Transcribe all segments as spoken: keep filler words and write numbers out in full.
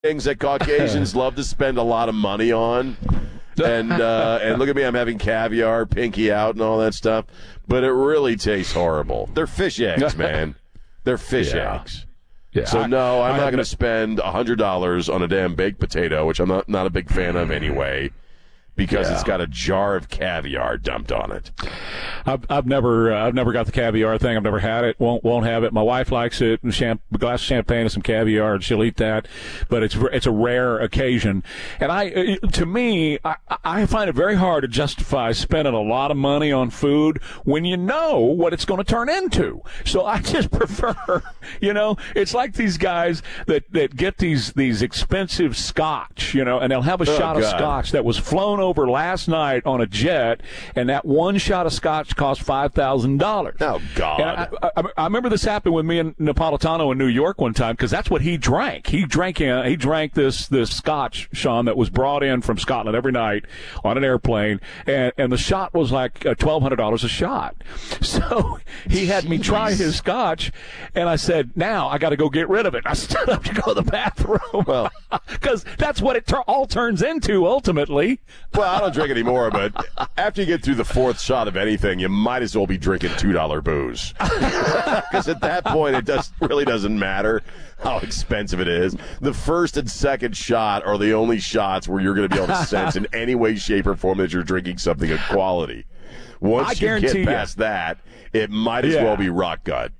things that Caucasians love to spend a lot of money on. And uh, and look at me, I'm having caviar, pinky out, and all that stuff. But it really tastes horrible. They're fish eggs, man. They're fish yeah. eggs. Yeah. So, no, I'm I, not I going to spend one hundred dollars on a damn baked potato, which I'm not, not a big fan of anyway, because yeah. it's got a jar of caviar dumped on it. I've, I've never, uh, I've never got the caviar thing. I've never had it. Won't, won't have it. My wife likes it. Champ- a glass of champagne and some caviar, and she'll eat that. But it's, it's a rare occasion. And I, to me, I, I find it very hard to justify spending a lot of money on food when you know what it's going to turn into. So I just prefer, you know, it's like these guys that, that get these, these expensive scotch, you know, and they'll have a oh, shot God. of scotch that was flown over last night on a jet, and that one shot of scotch cost five thousand dollars. Oh, God. I, I, I remember this happened with me and Napolitano in New York one time, because that's what he drank. He drank uh, he drank this this scotch, Sean, that was brought in from Scotland every night on an airplane, and, and the shot was like uh, twelve hundred dollars a shot. So he had me try his scotch, and I said, now I got to go get rid of it. I stood up to go to the bathroom. Well, because that's what it tur- all turns into ultimately. Well, I don't drink anymore, but after you get through the fourth shot of anything, you might as well be drinking two dollar booze. Because at that point, it does really doesn't matter how expensive it is. The first and second shot are the only shots where you're going to be able to sense in any way, shape, or form that you're drinking something of quality. Once I you get guarantee past you. that, it might as Yeah. well be rock gut.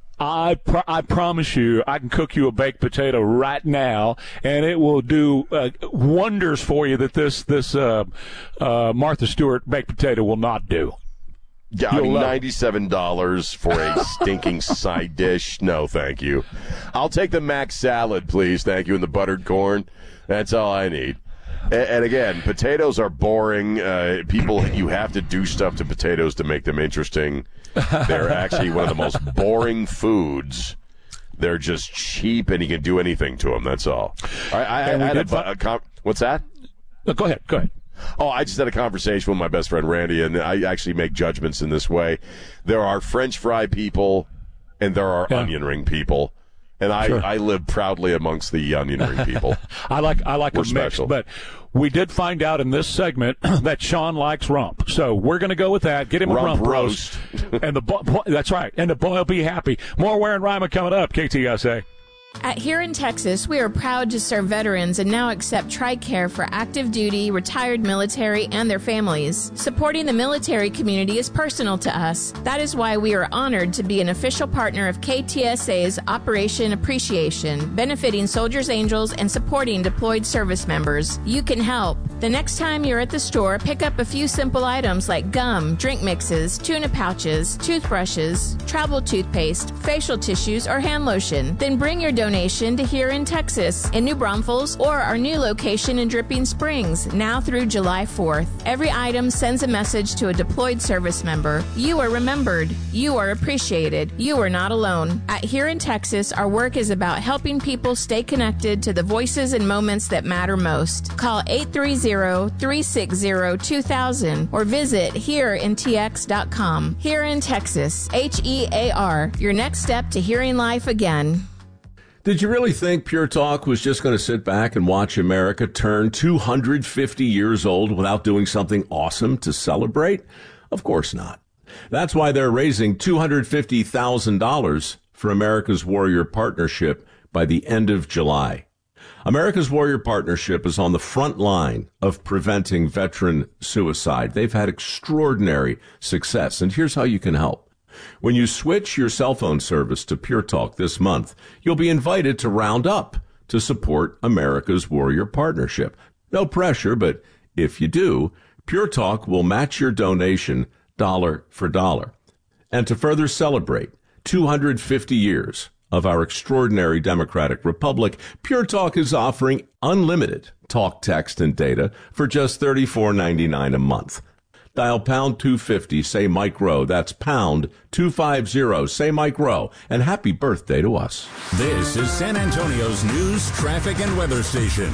I pr- I promise you, I can cook you a baked potato right now, and it will do uh, wonders for you that this this uh, uh, Martha Stewart baked potato will not do. Yeah, I You'll mean, love it. ninety-seven dollars for a stinking side dish. No, thank you. I'll take the mac salad, please. Thank you, and the buttered corn. That's all I need. And, and again, potatoes are boring. Uh, people, you have to do stuff to potatoes to make them interesting. They're actually one of the most boring foods. They're just cheap, and you can do anything to them. That's all. I, I, I And we had a, did fi- a com- What's that? Uh, go ahead, go ahead. Oh, I just had a conversation with my best friend Randy, and I actually make judgments in this way. There are French fry people, and there are Yeah. onion ring people, and I, Sure. I live proudly amongst the onion ring people. I like I like We're a mix, special. but we did find out in this segment that Sean likes rump, so we're going to go with that. Get him Rump a rump roast. roast, and the bo- bo- that's right, and the boy will be happy. More Ware and Ryman coming up. K T S A. At Here in Texas, we are proud to serve veterans and now accept TRICARE for active duty, retired military, and their families. Supporting the military community is personal to us. That is why we are honored to be an official partner of K T S A's Operation Appreciation, benefiting Soldiers Angels and supporting deployed service members. You can help. The next time you're at the store, pick up a few simple items like gum, drink mixes, tuna pouches, toothbrushes, travel toothpaste, facial tissues, or hand lotion. Then bring your donation to Here in Texas, in New Braunfels, or our new location in Dripping Springs, now through July fourth. Every item sends a message to a deployed service member. You are remembered. You are appreciated. You are not alone. At Here in Texas, our work is about helping people stay connected to the voices and moments that matter most. Call eight three zero, three six zero, two thousand or visit here in t x dot com. Here in Texas, H E A R, your next step to hearing life again. Did you really think Pure Talk was just going to sit back and watch America turn two hundred fifty years old without doing something awesome to celebrate? Of course not. That's why they're raising two hundred fifty thousand dollars for America's Warrior Partnership by the end of July. America's Warrior Partnership is on the front line of preventing veteran suicide. They've had extraordinary success, and here's how you can help. When you switch your cell phone service to Pure Talk this month, you'll be invited to round up to support America's Warrior Partnership. No pressure, but if you do, Pure Talk will match your donation dollar for dollar. And to further celebrate two hundred fifty years of our extraordinary democratic republic, Pure Talk is offering unlimited talk, text, and data for just thirty-four ninety-nine a month. Dial pound two fifty, say Mike Rowe. That's pound two fifty, say Mike Rowe. And happy birthday to us. This is San Antonio's news, traffic, and weather station.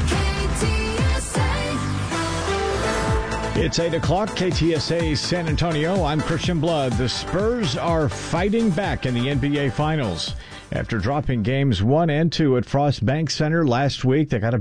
It's eight o'clock, K T S A San Antonio. I'm Christian Blood. The Spurs are fighting back in the N B A Finals. After dropping games one and two at Frost Bank Center last week, they got a